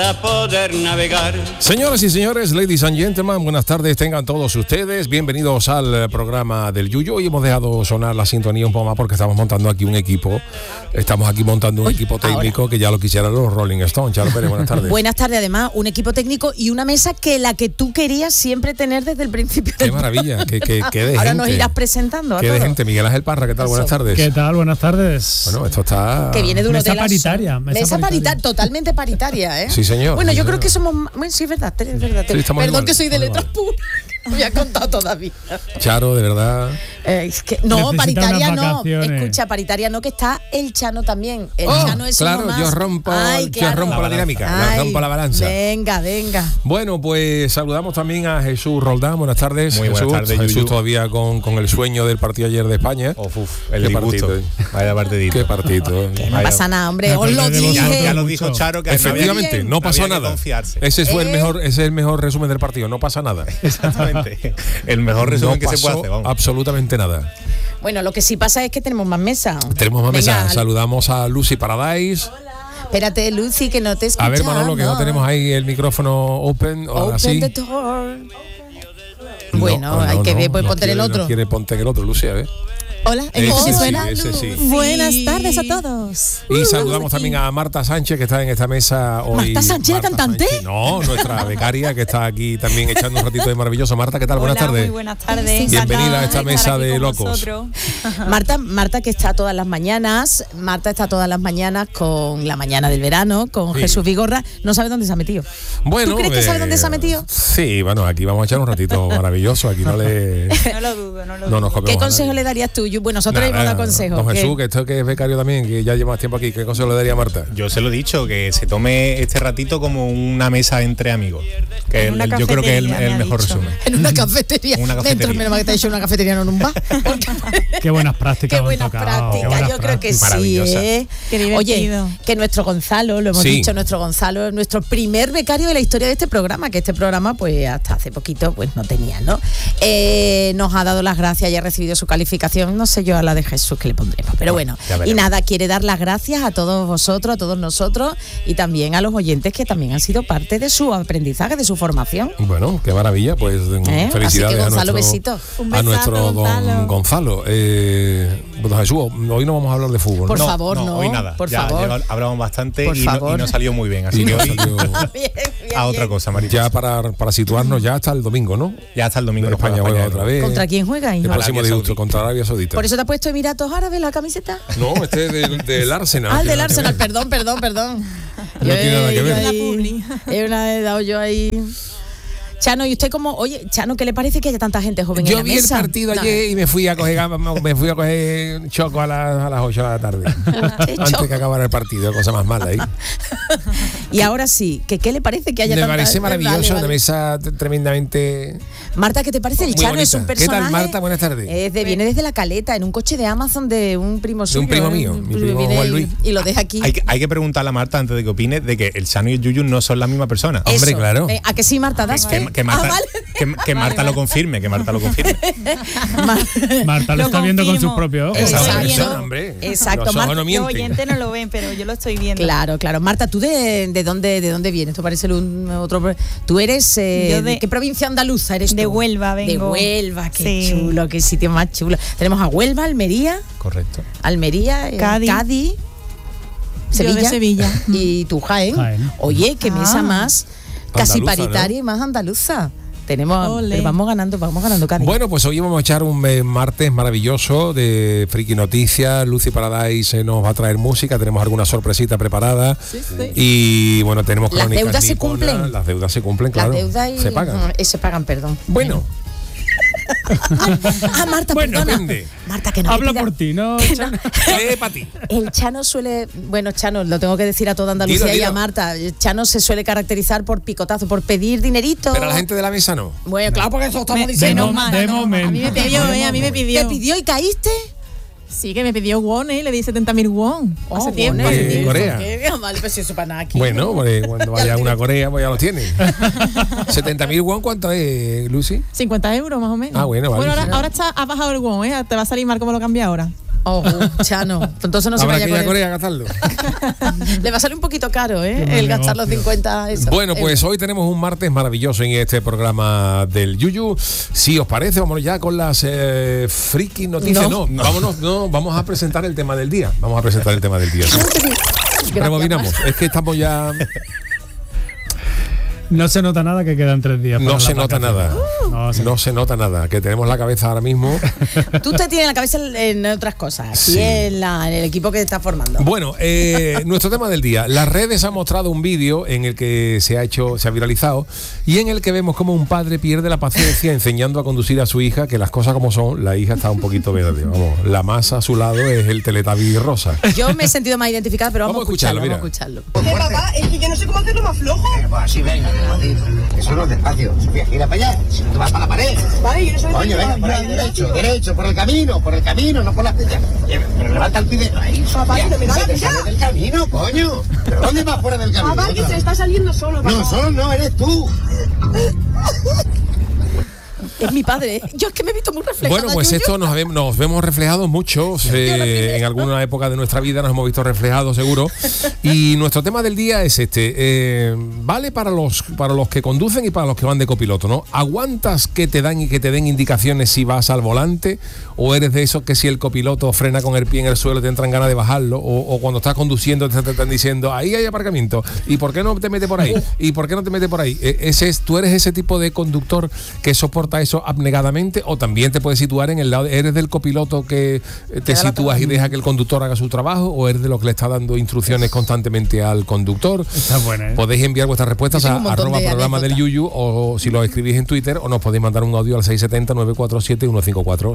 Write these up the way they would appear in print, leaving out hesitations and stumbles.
Para poder navegar. Señoras y señores, ladies and gentlemen, buenas tardes tengan todos ustedes. Bienvenidos al programa del Yuyu. Hoy hemos dejado sonar la sintonía un poco más porque estamos montando aquí un equipo. Estamos aquí montando un equipo técnico que ya lo quisieran los Rolling Stones. Charo Pérez, buenas tardes. Buenas tardes, además, un equipo técnico y una mesa la que tú querías siempre tener desde el principio. Qué maravilla, qué de Ahora gente. nos irás presentando a Qué de todos. gente. Miguel Ángel Parra, ¿qué tal? Eso. Buenas tardes. ¿Qué tal? Buenas tardes. Bueno, esto está... Que viene de un Mesa hotel paritaria, mesa paritaria. totalmente paritaria, ¿eh? Sí, señor. Bueno, Sí, yo señor. creo que somos... Bueno, sí, es verdad, es verdad. Sí, estamos Perdón igual, que soy de estamos letras puras. No me ha contado todavía. Charo, de verdad. Es que, no, Necesita paritaria unas no. vacaciones. Escucha, paritaria no, que está el Chano también. El Oh, Chano es claro, uno más. yo rompo claro. la dinámica, Ay, rompo la balanza. Venga. Bueno, pues saludamos también a Jesús Roldán. Buenas tardes. Muy buenas Jesús. tardes, Jesús Yuyu. todavía con el sueño del partido ayer de España. El Qué disgusto. partido. Vaya partidito. Qué partido. No pasa nada, hombre. Me Os lo acordé de dije. vosotros. Ya lo dijo Charo que Efectivamente, había- no pasó había que nada. confiarse. Ese fue ese es el mejor resumen del partido. No pasa nada. Exactamente. El mejor resumen No que se puede pasó hacer, vamos. absolutamente nada. Bueno, lo que sí pasa es que tenemos más mesa. Tenemos más Venga, mesa. Saludamos a Lucy Paradise. Espérate, Lucy, que no te escuchamos. A ver, Manolo, que no tenemos ahí el micrófono open. Ahora Open sí. the door. Bueno, No, hay que ver, pues no ponte en el quiere, otro. No quiere ponte en el otro, Lucy, a ver. Hola, Ese ¿me sí, suena? ese sí. Buenas tardes a todos. Y saludamos también a Marta Sánchez, que está en esta mesa hoy. ¿Marta Sánchez, la cantante? Sánchez, no, nuestra becaria, que está aquí también echando un ratito de maravilloso. Marta, ¿qué tal? Buenas tardes. Muy buenas tardes. Bienvenida a esta Encantada mesa estar aquí de con locos. vosotros. Marta, que está todas las mañanas. Marta está todas las mañanas con La Mañana del Verano, con Sí. Jesús Vigorra. No sabe dónde se ha metido. Bueno, ¿Tú crees que sabe dónde se ha metido? Sí, bueno, aquí vamos a echar un ratito maravilloso. Aquí no le. No lo dudo, no lo No dudo. nos ¿Qué comemos a consejo nadie. le darías tú? Bueno, nosotros Nada, le hemos dado consejos. Don ¿Qué? Jesús, que esto que es becario también, que ya lleva más tiempo aquí, ¿qué consejo le daría a Marta? Yo se lo he dicho, que se tome este ratito como una mesa entre amigos. Que En una yo creo que es cafetería, me el ha mejor dicho. resumen. En una cafetería. Una cafetería. Dentro, menos mal que te ha hecho una cafetería, no en un bar. Qué buenas prácticas. Qué han buenas tocado. prácticas, Qué buenas yo creo que prácticas. sí, Maravillosa. ¿eh? Qué divertido. Oye, que nuestro Gonzalo, lo hemos Sí. dicho, nuestro Gonzalo es nuestro primer becario de la historia de este programa, que este programa, pues hasta hace poquito, pues no tenía, ¿no? Nos ha dado las gracias y ha recibido su calificación, no sé yo a la de Jesús que le pondremos, pero bueno, ya veremos. y nada, quiere dar las gracias a todos vosotros, a todos nosotros y también a los oyentes que también han sido parte de su aprendizaje, de su formación. Bueno, qué maravilla, pues Así felicidades que, Gonzalo, a nuestro, besito. Un a besazo, nuestro don Gonzalo. Don Jesús, hoy no vamos a hablar de fútbol, Por ¿no? favor, no. Hoy nada. Por ya, favor. ya hablamos bastante Por y no, favor. y no salió muy bien. Así Y que no hoy salió- Bien, a otra bien. cosa, Marita. Ya para situarnos ya hasta el domingo, ¿no? Ya hasta el domingo nos España juega otra vez. ¿Contra quién juega, hijo? El próximo Arabia disgusto, Saudita. contra Arabia Saudita. ¿Por eso te has puesto Emiratos Árabes la camiseta? No, este es del Arsenal. Ah, el del Tiene Arsenal, que ver. perdón. No tiene nada que ver. La publi. He dado yo ahí. Chano, ¿y usted cómo? Oye, Chano, ¿qué le parece que haya tanta gente joven en Yo la vi el mesa? partido No. ayer y me fui a coger choco a las 8 de la tarde. Antes choco. que acabara el partido, cosa más mala ahí. Y ahora sí, ¿qué le parece que haya Me tanta parece maravilloso, Vale. una mesa tremendamente. Marta, ¿qué te parece? El Muy Chano es bonita. un ¿Qué tal, personaje. Marta? Buenas tardes. Viene desde La Caleta, en un coche de Amazon de un primo suyo. un primo mío, mi primo Viene Juan y- Luis. Y lo deja aquí. Hay que preguntarle a Marta antes de que opine de que el Chano y el Yuyu no son la misma persona. Hombre, Eso. claro. ¿A que sí, Marta? ¿Das fe? Que Marta, Ah, vale. que Marta lo confirme, que Marta lo confirme. Marta lo Lo está viendo con sus confirmo. propios ojos. Exacto. Esa Exacto. persona, hombre. Exacto, Los ojos Marta, no Los mienten. oyentes no lo ven, pero yo lo estoy viendo. Claro. Marta, ¿tú de dónde vienes? ¿Tú pareces otro? ¿Tú eres Yo de qué provincia andaluza eres tú? de Huelva vengo. De Huelva, qué Sí. chulo, qué sitio más chulo. Tenemos a Huelva, Almería, Correcto. Cádiz, Yo de Sevilla. y tú Jaén. Jaén. Oye, qué mesa Ah. más casi Andaluza, paritaria ¿no? y más andaluza. Tenemos, Ole. pero vamos ganando Cádiz. Bueno, pues hoy vamos a echar un martes maravilloso de Friki Noticias. Lucy Paradise nos va a traer música, tenemos alguna sorpresita preparada. Y bueno, tenemos Las crónicas deudas se niponas. cumplen. Las deudas se cumplen, claro. Las deudas y se pagan. Se pagan, perdón. Bueno, Marta, Bueno, perdona. depende. Marta, que no Habla me pida- por ti, ¿no? que no. ¿qué para ti? El Chano suele, bueno, Chano, lo tengo que decir a toda Andalucía Dilo, y a dilo. Marta. El Chano se suele caracterizar por picotazo, por pedir dinerito. Pero a la gente de la mesa no. Bueno, claro, porque eso estamos De diciendo. mo- de momento. A mí me pidió, a mí me pidió. ¿Te pidió y caíste? Sí, que me pidió won, le di 70.000 won. Hace tiempo. bueno. hace tiempo. Corea. ¿Qué? Vale, pues eso para nada aquí. Bueno, pues cuando vaya a una Corea, pues ya lo tiene. 70.000 won, ¿cuánto es, Lucy? 50 euros más o menos. Ah, bueno, vale. Bueno, Sí. ahora ha bajado el won, te va a salir mal como lo cambia ahora. Oh, Chano. Entonces no se Habrá vaya que ir a con Corea a gastarlo. Le va a salir un poquito caro, Qué buen el gastar los negocio. 50. Eso. Bueno, pues hoy tenemos un martes maravilloso en este programa del Yuyu. Si os parece, vámonos ya con las friki noticias. No, vamos a presentar el tema del día. Vamos a presentar el tema del día. Rebobinamos. Es que estamos ya... No se nota nada que quedan 3 días. No para se las nota vacaciones. nada. No se nota nada. Que tenemos la cabeza ahora mismo. Tú te tienes la cabeza en otras cosas, Sí. y en el equipo que te está formando. Bueno, nuestro tema del día. Las redes han mostrado un vídeo en el que se ha viralizado y en el que vemos como un padre pierde la paciencia enseñando a conducir a su hija, que las cosas como son, la hija está un poquito verde. Vamos, la masa a su lado es el Teletubby rosa. Yo me he sentido más identificada, pero vamos a escucharlo. mira. Vamos a escucharlo. Papá, es que yo no sé cómo hacerlo más flojo. Pues así, venga, eso no es despacio. Sofía, gira para allá. Si no te vas para la pared. Vale, yo no sé Coño, venga, por ahí, derecho, por el camino, no por la playa. Pero levanta el pie. Ahí, Papá, Sofía, que me da la se te vida. sale del camino, coño. ¿Pero dónde vas fuera del camino? Papá, que se está saliendo solo, papá. No, solo no, eres tú. Es mi padre, ¿eh? Yo es que me he visto muy reflejada. Bueno, pues Yuyu. esto nos vemos reflejados muchos. En alguna época de nuestra vida nos hemos visto reflejados, seguro. Y nuestro tema del día es este. Vale para los que conducen y para los que van de copiloto, ¿no? ¿Aguantas que te den indicaciones si vas al volante? ¿O eres de esos que si el copiloto frena con el pie en el suelo te entran ganas de bajarlo? ¿O cuando estás conduciendo te están diciendo, ahí hay aparcamiento, ¿y por qué no te metes por ahí? ¿Y por qué no te metes por ahí? ¿Tú eres ese tipo de conductor que soporta eso abnegadamente, o también te puedes situar en el lado, eres del copiloto que te sitúas y deja que el conductor haga su trabajo, o eres de los que le está dando instrucciones constantemente al conductor? Está buena, ¿eh? Podéis enviar vuestras respuestas Yo a tengo un montón de @programa del anécdotas. Yuyu, o si lo escribís en Twitter, o nos podéis mandar un audio al 670-947-154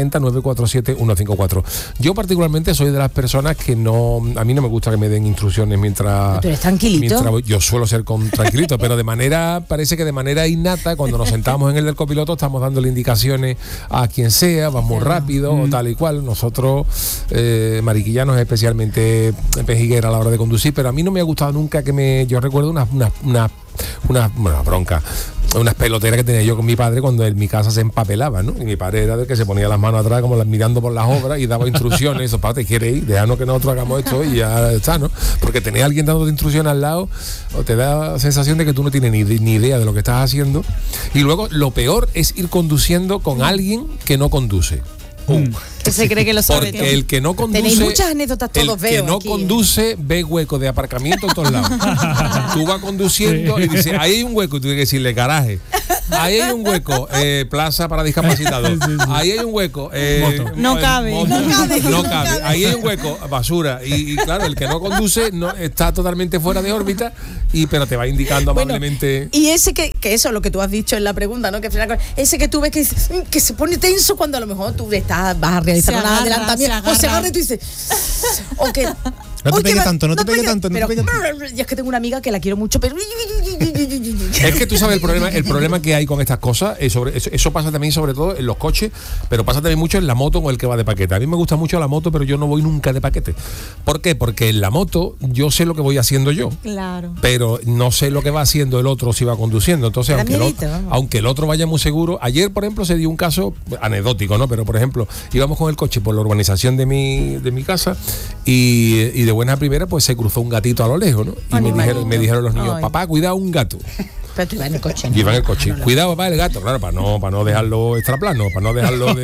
670-947-154. Yo particularmente soy de las personas que a mí no me gusta que me den instrucciones mientras... ¿Tú eres tranquilito? Yo suelo ser tranquilito, pero parece que de manera innata, cuando nos sentamos en el del copiloto, estamos dándole indicaciones a quien sea, vamos rápido, o tal y cual. Nosotros, mariquillanos, especialmente pejiguera a la hora de conducir, pero a mí no me ha gustado nunca yo recuerdo una bronca, unas peloteras que tenía yo con mi padre cuando en mi casa se empapelaba, ¿no? Y mi padre era de que se ponía las manos atrás como mirando por las obras y daba instrucciones. Eso, padre, ¿quiere ir? Déjanos que nosotros hagamos esto y ya está, ¿no? Porque tener a alguien dándote instrucciones al lado o te da la sensación de que tú no tienes ni idea de lo que estás haciendo. Y luego lo peor es ir conduciendo con alguien que no conduce. Que se cree que lo sabe todo. Porque el que no conduce... Tenéis muchas anécdotas todos, El veo que no aquí, ¿eh? conduce ve hueco de aparcamiento en todos lados. Tú vas conduciendo y dices, ahí hay un hueco, y tú tienes que decirle garaje. Ahí hay un hueco, plaza para discapacitados. Sí, sí. Ahí hay un hueco, Moto. No cabe. No cabe. Ahí hay un hueco, basura. Y claro, el que no conduce está totalmente fuera de órbita, pero te va indicando Bueno, amablemente. y ese que eso es lo que tú has dicho en la pregunta, ¿no? Que ese que tú ves que se pone tenso cuando a lo mejor tú vas a realizar Se un agarra, adelantamiento, se o se agarra. agarra y tú dices, o que No te uy, pegue que tanto, no te pegue tanto, no te pero, pegue y es que tengo una amiga que la quiero mucho, pero Es que tú sabes el problema que hay con estas cosas. Eso pasa también sobre todo en los coches, pero pasa también mucho en la moto o el que va de paquete. A mí me gusta mucho la moto, pero yo no voy nunca de paquete. ¿Por qué? Porque en la moto yo sé lo que voy haciendo yo, Claro. pero no sé lo que va haciendo el otro si va conduciendo. Entonces, Da aunque miedito, vamos. aunque el otro vaya muy seguro. Ayer, por ejemplo, se dio un caso anecdótico, ¿no? Pero, por ejemplo, íbamos con el coche por la urbanización de mi casa y de buena primera, pues se cruzó un gatito a lo lejos, ¿no? Y me dijeron los niños, Ay. papá, cuidado, un gato. pero tú ibas en el coche. Y iba en el coche. Cuidado, papá, el gato, claro, para no dejarlo extraplano, para no dejarlo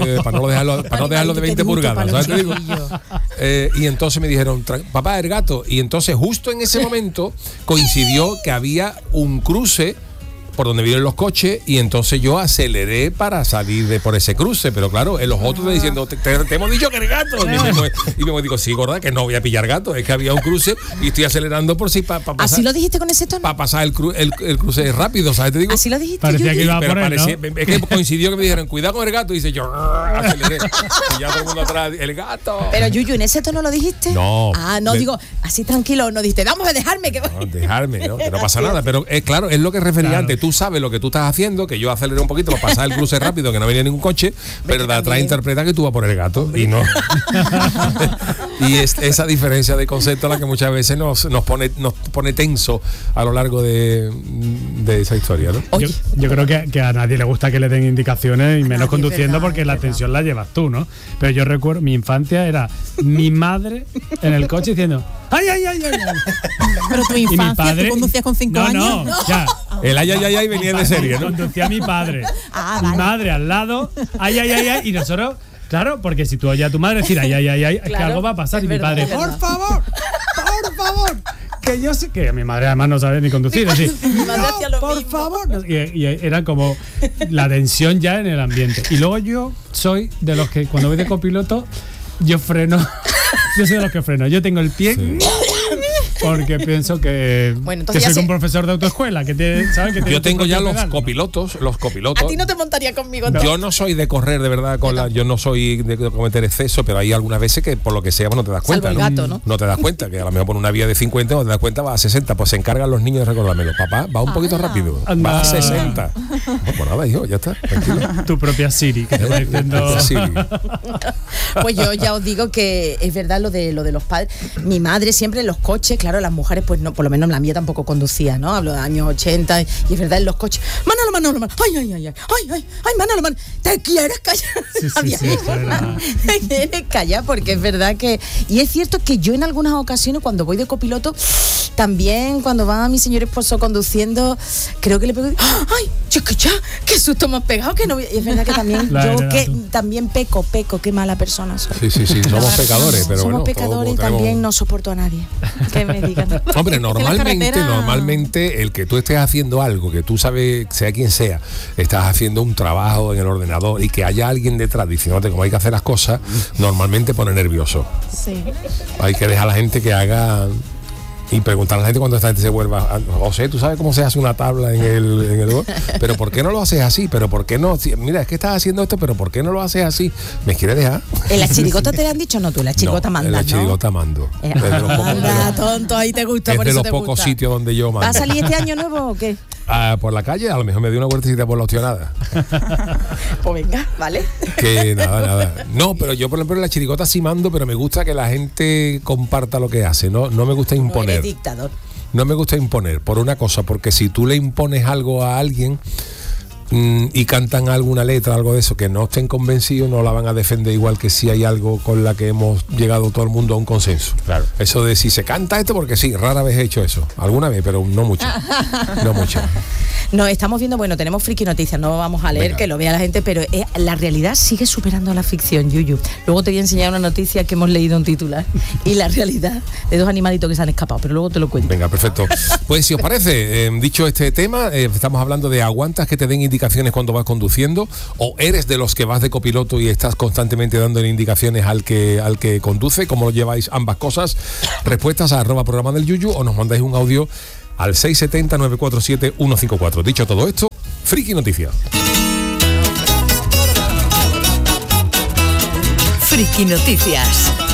de 20 pulgadas, ¿sabes? Te digo. Y entonces me dijeron, papá, el gato. Y entonces justo en ese momento coincidió que había un cruce por donde vienen los coches, y entonces yo aceleré para salir por ese cruce, pero claro, los otros me diciendo, te hemos dicho que el gato. Y me digo, sí, gorda, que no voy a pillar gato, es que había un cruce y estoy acelerando por si para pasar. ¿Así lo dijiste con ese tono? Para pasar el cruce rápido, ¿sabes? Te digo. ¿Así lo dijiste? Parecía que iba a Pero poner, ¿no? es que coincidió que me dijeron, cuidado con el gato, y dice yo, aceleré. Y ya todo el mundo atrás, el gato. Pero Yuyu, ¿en ese tono lo dijiste? No. Ah, no, digo, así tranquilo, no dijiste, vamos a dejarme que... No, dejarme, ¿no? Que no pasa nada. Pero claro, es lo que refería Claro. antes. Tú sabes lo que tú estás haciendo, que yo aceleré un poquito para pasar el cruce rápido, que no venía ningún coche, pero de atrás interpreta que tú vas por el gato. Y no. Y esa diferencia de concepto es la que muchas veces nos pone tenso a lo largo de esa historia, ¿no? Yo creo que a nadie le gusta que le den indicaciones y menos conduciendo, porque la tensión la llevas tú, ¿no? Pero yo recuerdo, mi infancia era mi madre en el coche diciendo ¡ay, ay, ay, ay! Pero tu infancia, ¿tú conducías con 5 años? No, ya. El ay, ay, ay, ay venía de serie, ¿no? Conducía mi padre. Vale. Mi madre al lado, ay, ay, ay, ay, y nosotros... Claro, porque si tú oyes a tu madre decir ay, ay, ay, ay, es que algo va a pasar. Y mi padre, por favor, que yo sé que mi madre además no sabe ni conducir. Así, Mi madre hacía lo por mismo. favor. Y era como la tensión ya en el ambiente. Y luego yo soy de los que cuando voy de copiloto, yo freno. Yo soy de los que freno. Yo tengo el pie. Sí. Porque pienso que, bueno, que soy un profesor de autoescuela, que tiene, ¿saben? Que tiene yo tengo ya los pedal, copilotos. A ti no te montaría conmigo. No. Yo no soy de correr de verdad yo no soy de cometer exceso, pero hay algunas veces que por lo que sea no te das cuenta. Salvo el gato, ¿no? No te das cuenta, que a lo mejor por una vía de 50 no te das cuenta, va a 60, pues se encargan los niños de recordármelo. Papá, va un poquito rápido, va a 60. Pues nada, hijo, ya está, tranquilo. Tu propia Siri, que te va diciendo... Siri. Pues yo ya os digo que es verdad lo de los padres. Mi madre siempre en los coches, claro, las mujeres pues no, por lo menos la mía tampoco conducía, ¿no? Hablo de años 80 y es verdad en los coches. Manolo, ay, ay, ay, ay, Manolo, ¿te quieres callar? Sí, ¿Te quieres callar? Porque es verdad que... Y es cierto que yo en algunas ocasiones cuando voy de copiloto, también cuando va mi señor esposo conduciendo, creo que le pego, ay, chica, qué susto me has pegado, que no... Y es verdad que también también peco, qué mala persona soy. Sí, somos pecadores, pero somos bueno, pecadores y también no soporto a nadie que me digan. Hombre, normalmente el que tú estés haciendo algo, que tú sabes, sea quien sea, estás haciendo un trabajo en el ordenador y que haya alguien detrás diciéndote cómo hay que hacer las cosas, normalmente pone nervioso. Sí. Hay que dejar a la gente que haga y preguntar a la gente cuando esta gente se vuelva, José, ¿tú sabes cómo se hace una tabla en el pero ¿por qué no lo haces así? ¿Pero por qué no? Mira, es que estás haciendo esto, pero ¿por qué no lo haces así? ¿Me quieres dejar? ¿En la chirigota te lo han dicho? No, tú en la chirigota mandas, ¿no? En la chirigota mando. Anda, tonto, ahí te gusta, por eso eso te gusta. Es de los pocos sitios donde yo mando. ¿Va a salir este año nuevo o qué? Por la calle, a lo mejor me dio una vueltecita por la opcionada. Pues venga, vale. Que nada. No, pero yo por ejemplo en la chirigota sí mando, pero me gusta que la gente comparta lo que hace, no me gusta imponer. No eres dictador. No me gusta imponer, por una cosa, porque si tú le impones algo a alguien y cantan alguna letra, algo de eso, que no estén convencidos, no la van a defender igual que si hay algo con la que hemos llegado todo el mundo a un consenso. Claro. Eso de si se canta esto, porque sí, rara vez he hecho eso. Alguna vez, pero no mucho. No mucho. No, estamos viendo, bueno, tenemos friki noticias, no vamos a leer, venga, que lo vea la gente, pero la realidad sigue superando a la ficción, Yuyu. Luego te voy a enseñar una noticia que hemos leído en titular y la realidad de dos animalitos que se han escapado, pero luego te lo cuento. Venga, perfecto. Pues si os parece, dicho este tema, estamos hablando de aguantas que te den indicaciones cuando vas conduciendo, o eres de los que vas de copiloto y estás constantemente dando indicaciones al que conduce. ¿Cómo lo lleváis ambas cosas? Respuestas a @programa del Yuyu, o nos mandáis un audio al 670-947-154. Dicho todo esto, Friki Noticias. Friki Noticias.